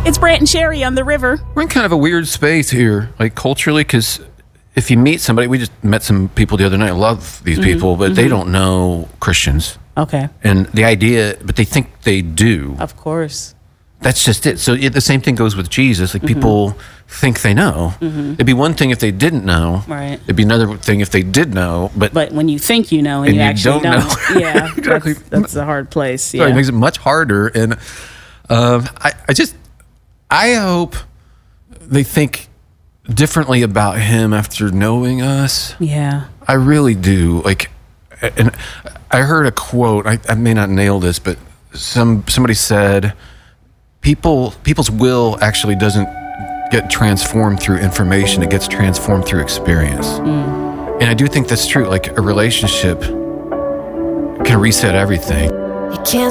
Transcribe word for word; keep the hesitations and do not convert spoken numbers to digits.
It's Brant and Sherry on the river. We're in kind of a weird space here, like culturally, because if you meet somebody, we just met some people the other night. I love these mm-hmm. people, but mm-hmm. they don't know Christians. Okay. And the idea, but they think they do. Of course. That's just it. So it, the same thing goes with Jesus. Like mm-hmm. people think they know. Mm-hmm. It'd be one thing if they didn't know. Right. It'd be another thing if they did know. But but when you think you know and, and you, you actually don't, don't. know. Yeah. Exactly. That's, that's a hard place. Yeah. So it makes it much harder. And um, I, I just, I hope they think differently about him after knowing us. Yeah. I really do. Like, and I heard a quote. I, I may not nail this, but some somebody said, "People, people's will actually doesn't get transformed through information. It gets transformed through experience." Mm. And I do think that's true. Like a relationship can reset everything. You can't